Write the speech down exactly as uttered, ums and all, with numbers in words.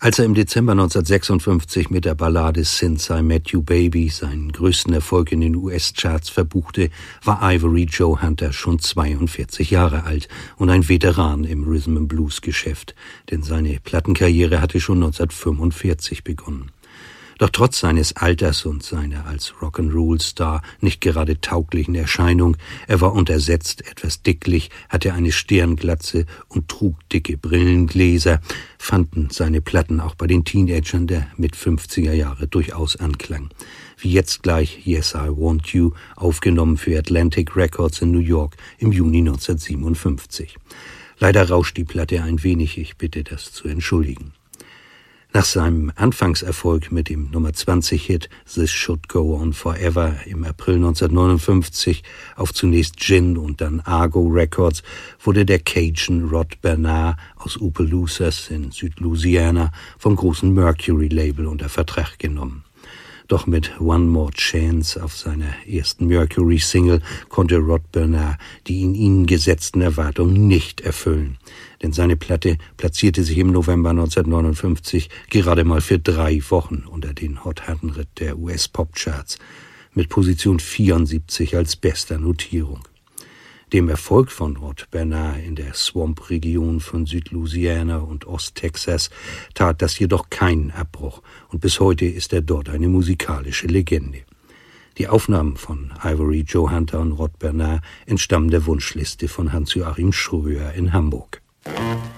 Als er im Dezember neunzehnhundertsechsundfünfzig mit der Ballade Since I Met You Baby seinen größten Erfolg in den U S-Charts verbuchte, war Ivory Joe Hunter schon zweiundvierzig Jahre alt und ein Veteran im Rhythm-and-Blues-Geschäft, denn seine Plattenkarriere hatte schon neunzehnhundertfünfundvierzig begonnen. Doch trotz seines Alters und seiner als Rock'n'Roll-Star nicht gerade tauglichen Erscheinung, er war untersetzt, etwas dicklich, hatte eine Stirnglatze und trug dicke Brillengläser, fanden seine Platten auch bei den Teenagern der Mit-fünfziger Jahre durchaus Anklang. Wie jetzt gleich Yes, I Want You, aufgenommen für Atlantic Records in New York im Juni neunzehnhundertsiebenundfünfzig. Leider rauscht die Platte ein wenig, ich bitte das zu entschuldigen. Nach seinem Anfangserfolg mit dem Nummer zwanzig Hit This Should Go On Forever im April neunzehnhundertneunundfünfzig auf zunächst Gin und dann Argo Records wurde der Cajun Rod Bernard aus Opelousas in Südlouisiana vom großen Mercury-Label unter Vertrag genommen. Doch mit One More Chance auf seiner ersten Mercury-Single konnte Rod Bernard die in ihn gesetzten Erwartungen nicht erfüllen. Denn seine Platte platzierte sich im November neunzehnhundertneunundfünfzig gerade mal für drei Wochen unter den Hot hundert der U S-Pop-Charts, mit Position vierundsiebzig als bester Notierung. Dem Erfolg von Rod Bernard in der Swamp-Region von Südlouisiana und Osttexas tat das jedoch keinen Abbruch und bis heute ist er dort eine musikalische Legende. Die Aufnahmen von Ivory Joe Hunter und Rod Bernard entstammen der Wunschliste von Hans-Joachim Schröer in Hamburg.